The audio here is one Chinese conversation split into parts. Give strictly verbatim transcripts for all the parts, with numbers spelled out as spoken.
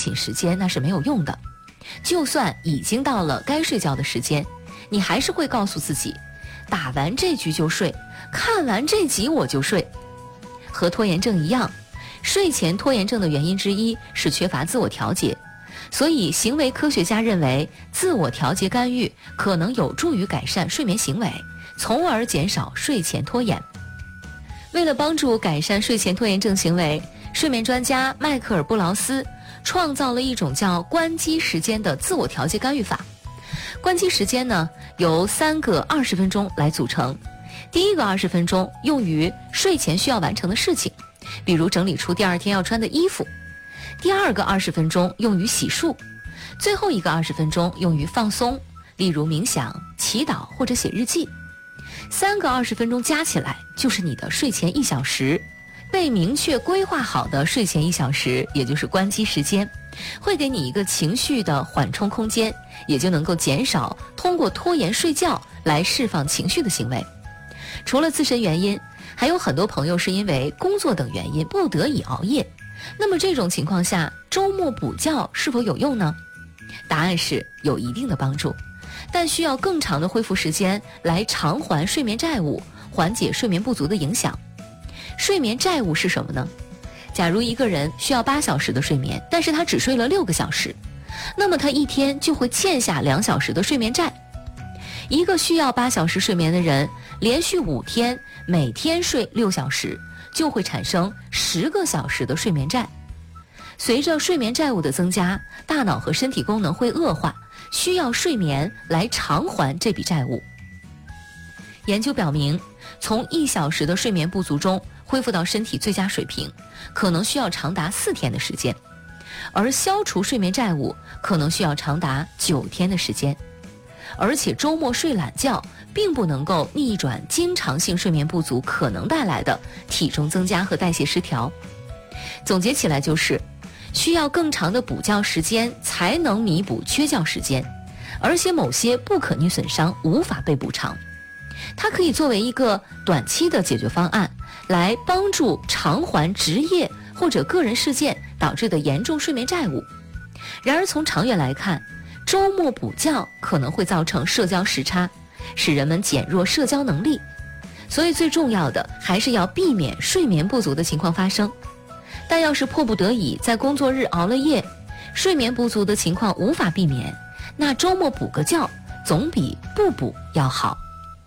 寝时间那是没有用的。就算已经到了该睡觉的时间，你还是会告诉自己，打完这局就睡，看完这集我就睡。和拖延症一样，睡前拖延症的原因之一是缺乏自我调节，所以行为科学家认为自我调节干预可能有助于改善睡眠行为，从而减少睡前拖延。为了帮助改善睡前拖延症行为，睡眠专家迈克尔·布劳斯创造了一种叫关机时间的自我调节干预法。关机时间呢，由三个二十分钟来组成。第一个二十分钟用于睡前需要完成的事情，比如整理出第二天要穿的衣服。第二个二十分钟用于洗漱。最后一个二十分钟用于放松，例如冥想、祈祷或者写日记。三个二十分钟加起来就是你的睡前一小时。被明确规划好的睡前一小时，也就是关机时间，会给你一个情绪的缓冲空间，也就能够减少通过拖延睡觉来释放情绪的行为。除了自身原因，还有很多朋友是因为工作等原因不得已熬夜。那么这种情况下，周末补觉是否有用呢？答案是有一定的帮助，但需要更长的恢复时间来偿还睡眠债务，缓解睡眠不足的影响。睡眠债务是什么呢？假如一个人需要八小时的睡眠，但是他只睡了六个小时，那么他一天就会欠下两小时的睡眠债。一个需要八小时睡眠的人，连续五天每天睡六小时，就会产生十个小时的睡眠债。随着睡眠债务的增加，大脑和身体功能会恶化，需要睡眠来偿还这笔债务。研究表明，从一小时的睡眠不足中恢复到身体最佳水平，可能需要长达四天的时间，而消除睡眠债务可能需要长达九天的时间。而且周末睡懒觉并不能够逆转经常性睡眠不足可能带来的体重增加和代谢失调。总结起来就是，需要更长的补觉时间才能弥补缺觉时间，而且某些不可逆损伤无法被补偿。它可以作为一个短期的解决方案，来帮助偿还职业或者个人事件导致的严重睡眠债务。然而从长远来看，周末补觉可能会造成社交时差，使人们减弱社交能力。所以最重要的还是要避免睡眠不足的情况发生。但要是迫不得已在工作日熬了夜，睡眠不足的情况无法避免，那周末补个觉总比不补要好。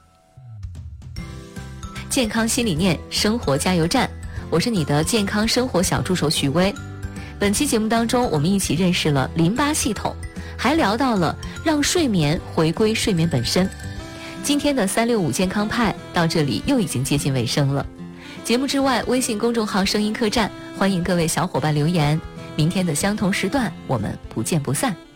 健康新理念，生活加油站，我是你的健康生活小助手许巍。本期节目当中，我们一起认识了淋巴系统，还聊到了让睡眠回归睡眠本身。今天的三六五健康派到这里又已经接近尾声了。节目之外，微信公众号声音客栈，欢迎各位小伙伴留言。明天的相同时段，我们不见不散。